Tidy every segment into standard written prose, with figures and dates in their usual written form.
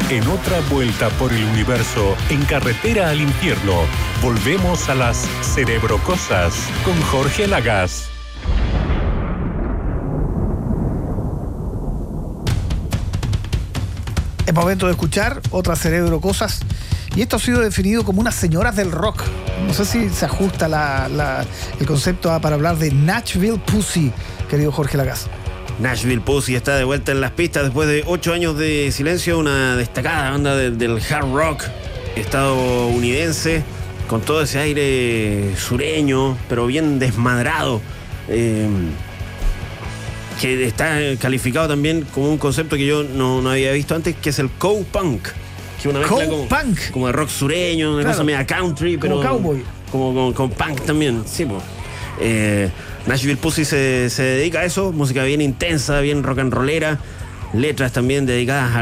En otra vuelta por el universo, en carretera al infierno, volvemos a las Cerebrocosas con Jorge Lagas. Es momento de escuchar otras Cerebrocosas. Y esto ha sido definido como unas señoras del rock. No sé si se ajusta el concepto para hablar de Nashville Pussy, querido Jorge Lagas. Nashville Pussy está de vuelta en las pistas después de 8 años de silencio, una destacada banda del hard rock estadounidense, con todo ese aire sureño, pero bien desmadrado, que está calificado también como un concepto que yo no había visto antes, que es el cowpunk, que es una mezcla como de rock sureño, una cosa media country, pero como cowboy, como con punk también, sí, pues. Nashville Pussy se dedica a eso, música bien intensa, bien rock and rollera, letras también dedicadas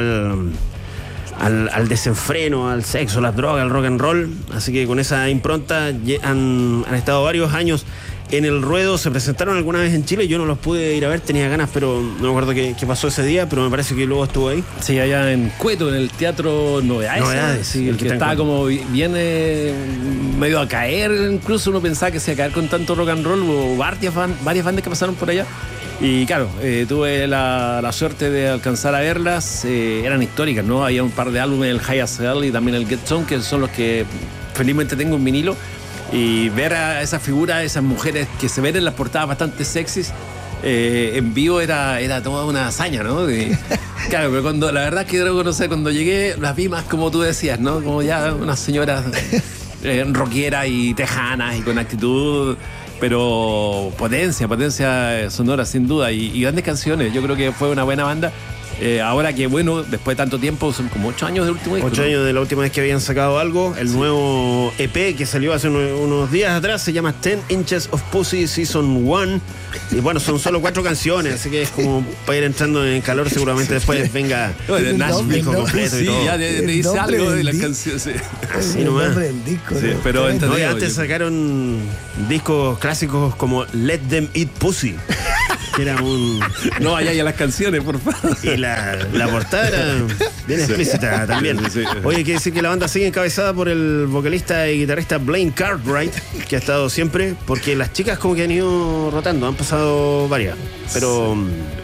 al desenfreno, al sexo, las drogas, al rock and roll. Así que con esa impronta han estado varios años en el ruedo. Se presentaron alguna vez en Chile, yo no los pude ir a ver, tenía ganas, pero no me acuerdo qué pasó ese día, pero me parece que luego estuvo ahí. Sí, allá en Cueto, en el Teatro Novedades. Sí, el que estaba como bien medio a caer, incluso uno pensaba que se iba a caer con tanto rock and roll. Hubo varias bandas que pasaron por allá. Y claro, tuve la suerte de alcanzar a verlas. Eran históricas, ¿no? Había un par de álbumes, el High As Hell y también el Get Some, que son los que felizmente tengo en vinilo. Y ver a esas figuras, esas mujeres que se ven en las portadas bastante sexys, en vivo era toda una hazaña, ¿no? Claro, pero la verdad es que no sé, cuando llegué las vi más como tú decías, ¿no? Como ya unas señoras rockeras y tejanas y con actitud, pero potencia sonora sin duda y grandes canciones. Yo creo que fue una buena banda. Ahora que, bueno, después de tanto tiempo, son como 8 años del último disco. 8 años de la última vez que habían sacado algo. El nuevo EP que salió hace unos días atrás se llama 10 Inches of Pussy Season 1. Y bueno, son solo 4 canciones, así que es como para ir entrando en calor. Seguramente después venga el Nashville completo y todo. Sí, ya te dice algo de las canciones. Sí. Así nomás. El nombre del disco. Sí, pero antes sacaron discos clásicos como Let Them Eat Pussy, que era un... No vaya a las canciones, por favor. Y la portada era bien explícita también. Sí. Oye, hay que decir que la banda sigue encabezada por el vocalista y guitarrista Blaine Cartwright, que ha estado siempre, porque las chicas como que han ido rotando, han pasado varias, pero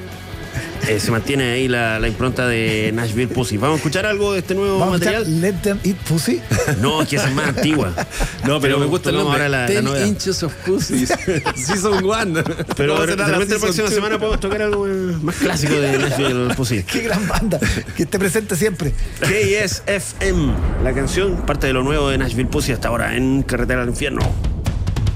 se mantiene ahí la impronta de Nashville Pussy. ¿Vamos a escuchar algo de este nuevo material? Let Them Eat Pussy. No, es que esa es más antigua. No, pero me gusta el nombre. Ahora la 10 nueva. Inches of Pussy Season 1. Pero de repente la próxima semana podemos tocar algo más clásico de Nashville Pussy. Qué gran banda, que esté presente siempre. KSFM, la canción, parte de lo nuevo de Nashville Pussy hasta ahora en Carretera al Infierno.